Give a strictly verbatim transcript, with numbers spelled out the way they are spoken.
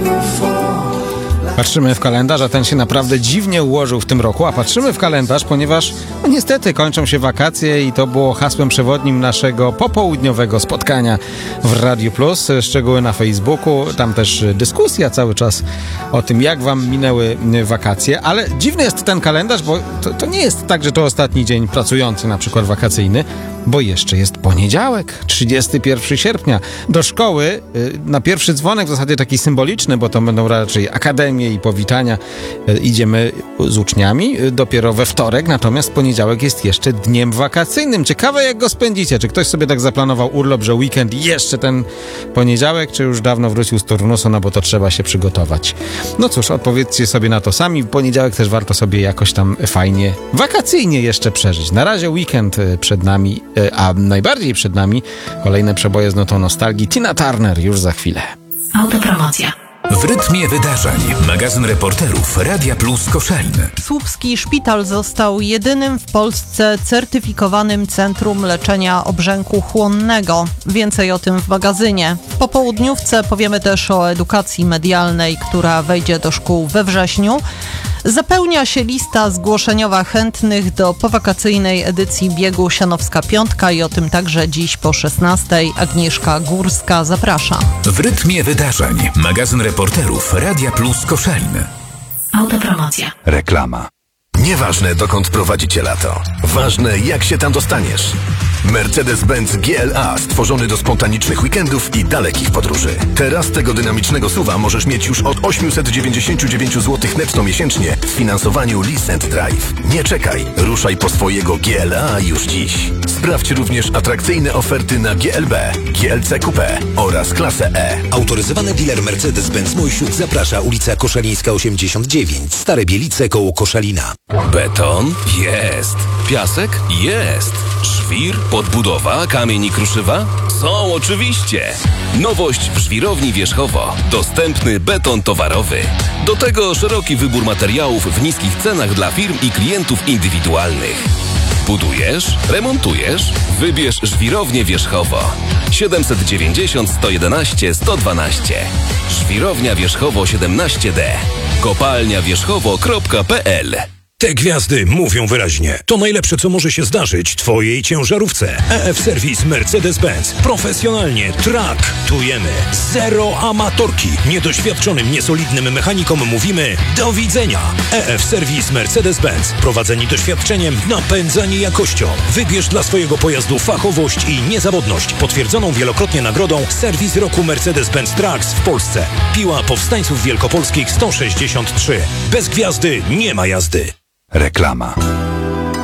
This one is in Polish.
Patrzymy w kalendarz, a ten się naprawdę dziwnie ułożył w tym roku, a patrzymy w kalendarz, ponieważ no niestety kończą się wakacje i to było hasłem przewodnim naszego popołudniowego spotkania w Radiu Plus. Szczegóły na Facebooku, tam też dyskusja cały czas o tym, jak wam minęły wakacje, ale dziwny jest ten kalendarz, bo to, to nie jest tak, że to ostatni dzień pracujący, na przykład wakacyjny, bo jeszcze jest poniedziałek, trzydziestego pierwszego sierpnia. Do szkoły na pierwszy dzwonek, w zasadzie taki symboliczny, bo to będą raczej akademie i powitania, idziemy z uczniami dopiero we wtorek, natomiast poniedziałek jest jeszcze dniem wakacyjnym. Ciekawe, jak go spędzicie. Czy ktoś sobie tak zaplanował urlop, że weekend i jeszcze ten poniedziałek, czy już dawno wrócił z turnusu, no bo to trzeba się przygotować. No cóż, odpowiedzcie sobie na to sami. W poniedziałek też warto sobie jakoś tam fajnie, wakacyjnie jeszcze przeżyć. Na razie weekend przed nami, a najbardziej przed nami kolejne przeboje z notą nostalgii. Tina Turner już za chwilę. Autopromocja. W rytmie wydarzeń. Magazyn reporterów Radia Plus Koszalin. Słupski Szpital został jedynym w Polsce certyfikowanym centrum leczenia obrzęku chłonnego. Więcej o tym w magazynie. W popołudniówce powiemy też o edukacji medialnej, która wejdzie do szkół we wrześniu. Zapełnia się lista zgłoszeniowa chętnych do powakacyjnej edycji biegu Sianowska Piątka i o tym także dziś po szesnastej. Agnieszka Górska zaprasza. W rytmie wydarzeń. Magazyn reporterów Radia Plus Koszalin. Autopromocja. Reklama. Nieważne, dokąd prowadzi cię lato. Ważne, jak się tam dostaniesz. Mercedes-Benz G L A stworzony do spontanicznych weekendów i dalekich podróży. Teraz tego dynamicznego suwa możesz mieć już od osiemset dziewięćdziesiąt dziewięć złotych netto miesięcznie w finansowaniu Lease and Drive. Nie czekaj, ruszaj po swojego G L A już dziś. Sprawdź również atrakcyjne oferty na G L B, G L C Coupe oraz klasę E. Autoryzowany dealer Mercedes-Benz Mojsiut zaprasza, ulica Koszalińska osiemdziesiąt dziewięć, Stare Bielice koło Koszalina. Beton? Jest. Piasek? Jest. Żwir? Podbudowa? Kamień i kruszywa? Są oczywiście. Nowość w Żwirowni Wierzchowo. Dostępny beton towarowy. Do tego szeroki wybór materiałów w niskich cenach dla firm i klientów indywidualnych. Budujesz? Remontujesz? Wybierz Żwirownię Wierzchowo. siedemset dziewięćdziesiąt sto jedenaście sto dwanaście. Żwirownia Wierzchowo siedemnaście D. kopalnia wierzchowo kropka p l. Te gwiazdy mówią wyraźnie. To najlepsze, co może się zdarzyć twojej ciężarówce. E F Serwis Mercedes-Benz. Profesjonalnie traktujemy. Zero amatorki. Niedoświadczonym, niesolidnym mechanikom mówimy do widzenia. E F Serwis Mercedes-Benz. Prowadzeni doświadczeniem, napędzani jakością. Wybierz dla swojego pojazdu fachowość i niezawodność. Potwierdzoną wielokrotnie nagrodą Serwis Roku Mercedes-Benz Trucks w Polsce. Piła Powstańców Wielkopolskich sto sześćdziesiąt trzy. Bez gwiazdy nie ma jazdy. Reklama.